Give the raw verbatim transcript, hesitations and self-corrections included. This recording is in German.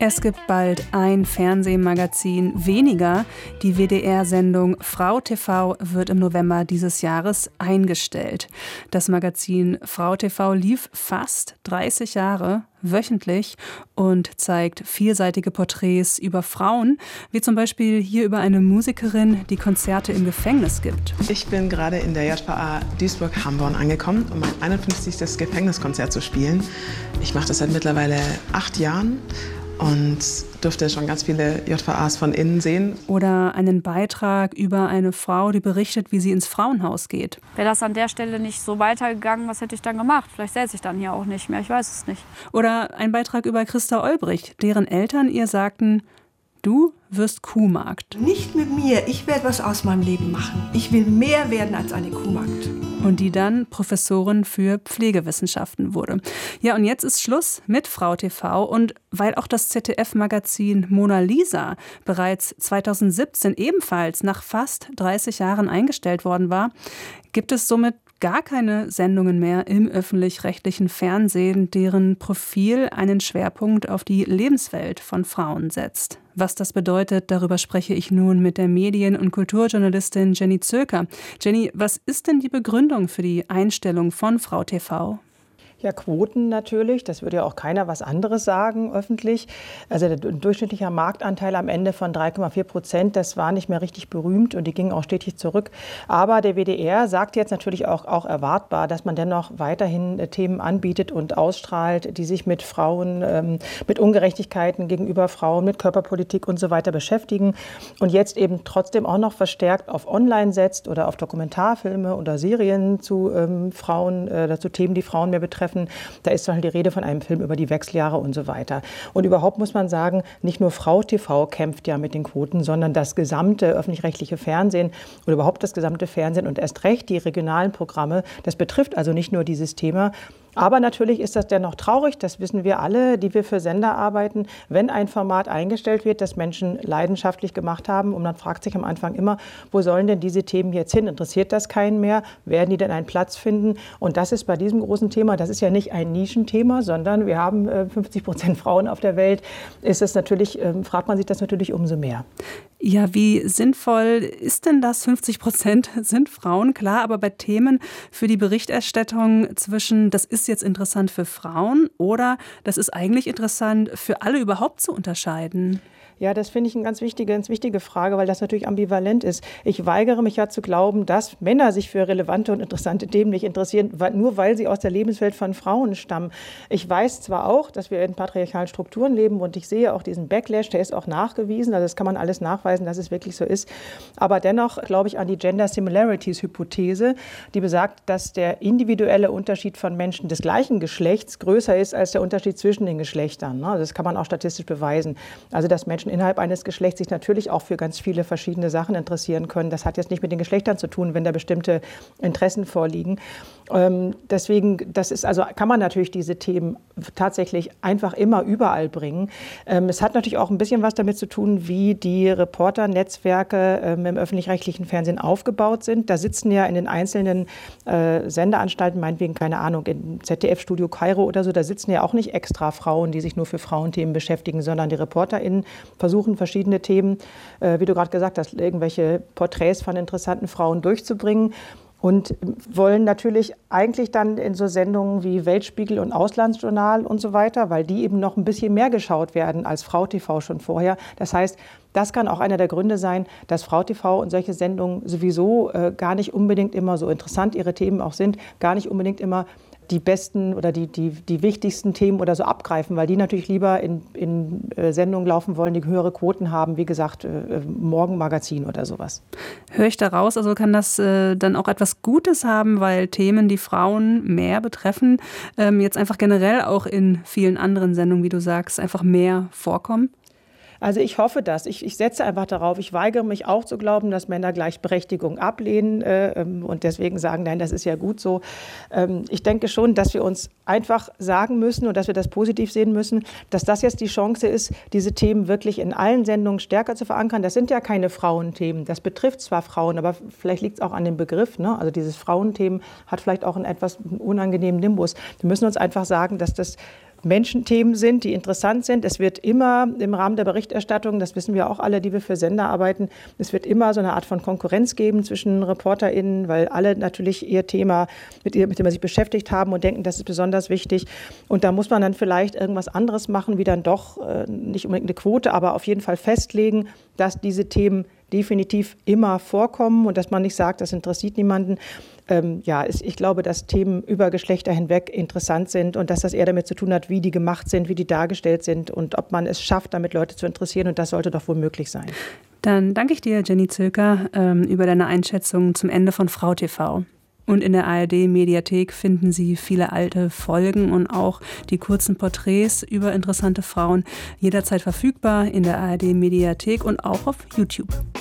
Es gibt bald ein Fernsehmagazin weniger. Die W D R-Sendung Frau T V wird im November dieses Jahres eingestellt. Das Magazin Frau T V lief fast dreißig Jahre wöchentlich und zeigt vielseitige Porträts über Frauen, wie zum Beispiel hier über eine Musikerin, die Konzerte im Gefängnis gibt. Ich bin gerade in der J V A Duisburg-Hamborn angekommen, um mein einundfünfzigstes Gefängniskonzert zu spielen. Ich mache das seit mittlerweile acht Jahren. Und durfte schon ganz viele J V As von innen sehen. Oder einen Beitrag über eine Frau, die berichtet, wie sie ins Frauenhaus geht. Wäre das an der Stelle nicht so weitergegangen, was hätte ich dann gemacht? Vielleicht säße ich dann hier auch nicht mehr, ich weiß es nicht. Oder ein Beitrag über Christa Olbricht, deren Eltern ihr sagten, du wirst Kuhmagd. Nicht mit mir, ich werde was aus meinem Leben machen. Ich will mehr werden als eine Kuhmagd. Und die dann Professorin für Pflegewissenschaften wurde. Ja, und jetzt ist Schluss mit Frau T V. Und weil auch das Z D F-Magazin Mona Lisa bereits zweitausendsiebzehn ebenfalls nach fast dreißig Jahren eingestellt worden war, gibt es somit gar keine Sendungen mehr im öffentlich-rechtlichen Fernsehen, deren Profil einen Schwerpunkt auf die Lebenswelt von Frauen setzt. Was das bedeutet, darüber spreche ich nun mit der Medien- und Kulturjournalistin Jenny Zöker. Jenny, was ist denn die Begründung für die Einstellung von Frau T V? Ja, Quoten natürlich. Das würde ja auch keiner was anderes sagen öffentlich. Also der durchschnittliche Marktanteil am Ende von drei Komma vier Prozent, das war nicht mehr richtig berühmt und die gingen auch stetig zurück. Aber der W D R sagt jetzt natürlich auch, auch erwartbar, dass man dennoch weiterhin Themen anbietet und ausstrahlt, die sich mit Frauen, ähm, mit Ungerechtigkeiten gegenüber Frauen, mit Körperpolitik und so weiter beschäftigen. Und jetzt eben trotzdem auch noch verstärkt auf Online setzt oder auf Dokumentarfilme oder Serien zu ähm, Frauen, äh, zu Themen, die Frauen mehr betreffen. Da ist halt die Rede von einem Film über die Wechseljahre und so weiter. Und überhaupt muss man sagen, nicht nur Frau T V kämpft ja mit den Quoten, sondern das gesamte öffentlich-rechtliche Fernsehen oder überhaupt das gesamte Fernsehen und erst recht die regionalen Programme. Das betrifft also nicht nur dieses Thema. Aber natürlich ist das dennoch traurig, das wissen wir alle, die wir für Sender arbeiten, wenn ein Format eingestellt wird, das Menschen leidenschaftlich gemacht haben. Und man fragt sich am Anfang immer, wo sollen denn diese Themen jetzt hin? Interessiert das keinen mehr? Werden die denn einen Platz finden? Und das ist bei diesem großen Thema, das ist ja nicht ein Nischenthema, sondern wir haben fünfzig Prozent Frauen auf der Welt, ist es natürlich, fragt man sich das natürlich umso mehr. Ja, wie sinnvoll ist denn das? fünfzig Prozent sind Frauen, klar, aber bei Themen für die Berichterstattung zwischen, das ist jetzt interessant für Frauen oder das ist eigentlich interessant für alle überhaupt zu unterscheiden? Ja, das finde ich eine ganz wichtige, ganz wichtige Frage, weil das natürlich ambivalent ist. Ich weigere mich ja zu glauben, dass Männer sich für relevante und interessante Themen nicht interessieren, nur weil sie aus der Lebenswelt von Frauen stammen. Ich weiß zwar auch, dass wir in patriarchalen Strukturen leben und ich sehe auch diesen Backlash, der ist auch nachgewiesen, also das kann man alles nachweisen, dass es wirklich so ist. Aber dennoch glaube ich an die Gender Similarities Hypothese, die besagt, dass der individuelle Unterschied von Menschen des gleichen Geschlechts größer ist als der Unterschied zwischen den Geschlechtern. Das kann man auch statistisch beweisen. Also dass Menschen innerhalb eines Geschlechts sich natürlich auch für ganz viele verschiedene Sachen interessieren können. Das hat jetzt nicht mit den Geschlechtern zu tun, wenn da bestimmte Interessen vorliegen. Ähm, deswegen, das ist also, kann man natürlich diese Themen tatsächlich einfach immer überall bringen. Ähm, es hat natürlich auch ein bisschen was damit zu tun, wie die Reporternetzwerke ähm, im öffentlich-rechtlichen Fernsehen aufgebaut sind. Da sitzen ja in den einzelnen äh, Sendeanstalten, meinetwegen, keine Ahnung, im Z D F-Studio Kairo oder so, da sitzen ja auch nicht extra Frauen, die sich nur für Frauenthemen beschäftigen, sondern die ReporterInnen versuchen verschiedene Themen, äh, wie du gerade gesagt hast, irgendwelche Porträts von interessanten Frauen durchzubringen und wollen natürlich eigentlich dann in so Sendungen wie Weltspiegel und Auslandsjournal und so weiter, weil die eben noch ein bisschen mehr geschaut werden als Frau T V schon vorher. Das heißt, das kann auch einer der Gründe sein, dass Frau T V und solche Sendungen sowieso äh, gar nicht unbedingt immer so interessant ihre Themen auch sind, gar nicht unbedingt immer die besten oder die, die, die wichtigsten Themen oder so abgreifen, weil die natürlich lieber in, in äh, Sendungen laufen wollen, die höhere Quoten haben, wie gesagt, äh, Morgenmagazin oder sowas. Höre ich daraus, also kann das äh, dann auch etwas Gutes haben, weil Themen, die Frauen mehr betreffen, ähm, jetzt einfach generell auch in vielen anderen Sendungen, wie du sagst, einfach mehr vorkommen? Also ich hoffe das. Ich, ich setze einfach darauf. Ich weigere mich auch zu glauben, dass Männer Gleichberechtigung ablehnen äh, und deswegen sagen, nein, das ist ja gut so. Ähm, ich denke schon, dass wir uns einfach sagen müssen und dass wir das positiv sehen müssen, dass das jetzt die Chance ist, diese Themen wirklich in allen Sendungen stärker zu verankern. Das sind ja keine Frauenthemen. Das betrifft zwar Frauen, aber vielleicht liegt es auch an dem Begriff. Ne? Also dieses Frauenthemen hat vielleicht auch einen etwas unangenehmen Nimbus. Wir müssen uns einfach sagen, dass das Menschenthemen sind, die interessant sind. Es wird immer im Rahmen der Berichterstattung, das wissen wir auch alle, die wir für Sender arbeiten, es wird immer so eine Art von Konkurrenz geben zwischen ReporterInnen, weil alle natürlich ihr Thema, mit, ihr, mit dem sie sich beschäftigt haben und denken, das ist besonders wichtig. Und da muss man dann vielleicht irgendwas anderes machen, wie dann doch äh, nicht unbedingt eine Quote, aber auf jeden Fall festlegen, dass diese Themen definitiv immer vorkommen und dass man nicht sagt, das interessiert niemanden. Ähm, ja, ich glaube, dass Themen über Geschlechter hinweg interessant sind und dass das eher damit zu tun hat, wie die gemacht sind, wie die dargestellt sind und ob man es schafft, damit Leute zu interessieren. Und das sollte doch wohl möglich sein. Dann danke ich dir, Jenny Zilker, ähm, über deine Einschätzung zum Ende von Frau T V. Und in der A R D-Mediathek finden Sie viele alte Folgen und auch die kurzen Porträts über interessante Frauen jederzeit verfügbar in der A R D-Mediathek und auch auf YouTube.